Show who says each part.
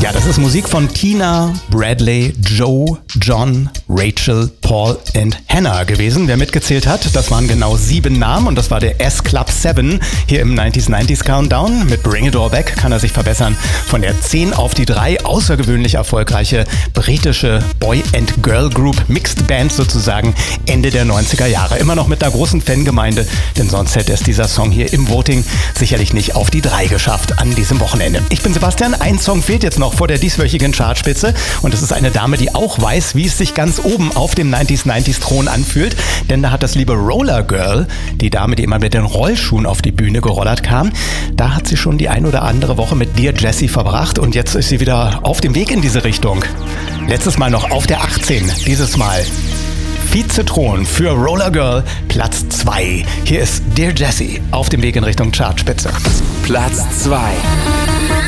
Speaker 1: Ja, das ist Musik von Tina, Bradley, Joe, John, Rachel, Paul und Hannah gewesen. Wer mitgezählt hat, das waren genau 7 Namen und das war der S-Club 7 hier im 90s Countdown. Mit Bring It All Back kann er sich verbessern von der 10 auf die 3. Außergewöhnlich erfolgreiche britische Boy- and Girl Group, Mixed Band sozusagen, Ende der 90er Jahre. Immer noch mit einer großen Fangemeinde, denn sonst hätte es dieser Song hier im Voting sicherlich nicht auf die 3 geschafft an diesem Wochenende. Ich bin Sebastian, ein Song fehlt jetzt noch vor der dieswöchigen Chartspitze und es ist eine Dame, die auch weiß, wie es sich ganz oben auf dem 90s Thron anfühlt, denn da hat das liebe Roller Girl, die Dame, die immer mit den Rollschuhen auf die Bühne gerollert kam, da hat sie schon die ein oder andere Woche mit Dear Jessie verbracht und jetzt ist sie wieder auf dem Weg in diese Richtung. Letztes Mal noch auf der 18, dieses Mal Vize-Thron für Roller Girl, Platz 2. Hier ist Dear Jessie auf dem Weg in Richtung Chartspitze.
Speaker 2: Platz 2.